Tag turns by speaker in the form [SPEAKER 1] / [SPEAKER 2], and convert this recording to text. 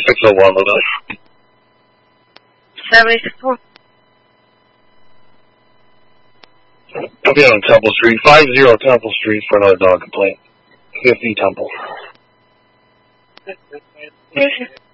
[SPEAKER 1] 7601, Louis.
[SPEAKER 2] 7601.
[SPEAKER 1] I'll be on Temple Street, 50 Temple Street for another dog complaint. 50 Temple.